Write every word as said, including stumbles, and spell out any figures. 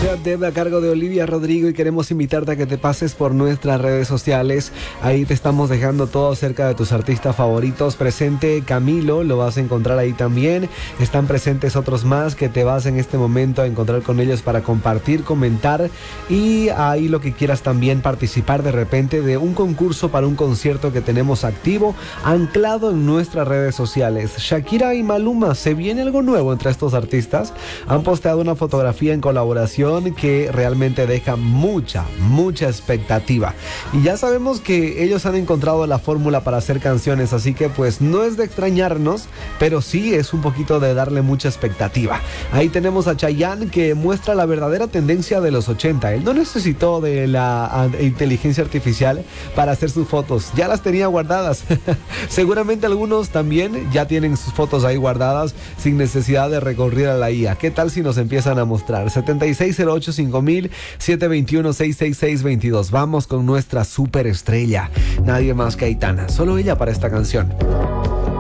Sad Deb a cargo de Olivia Rodrigo y queremos invitarte a que te pases por nuestras redes sociales. Ahí te estamos dejando todo acerca de tus artistas favoritos. Presente Camilo, lo vas a encontrar ahí también. Están presentes otros más que te vas en este momento a encontrar con ellos para compartir, comentar y ahí lo que quieras también participar de repente de un concurso para un concierto que tenemos activo, anclado en nuestras redes sociales. Shakira y Maluma, ¿se viene algo nuevo entre estos artistas? Han posteado una fotografía en colaboración que realmente deja mucha, mucha expectativa. Y ya sabemos que ellos han encontrado la fórmula para hacer canciones, así que pues no es de extrañarnos, pero sí es un poquito de darle mucha expectativa. Ahí tenemos a Chayanne que muestra la verdadera tendencia de los ochenta. Él no necesitó de la inteligencia artificial para hacer sus fotos, ya las tenía guardadas. Seguramente algunos también ya tienen sus fotos ahí guardadas sin necesidad de recurrir a la I A. ¿Qué tal si nos empiezan a mostrar? setenta y seis cero ocho cinco mil, siete dos uno, seis seis seis dos dos. Vamos con nuestra superestrella. Nadie más que Aitana. Solo ella para esta canción.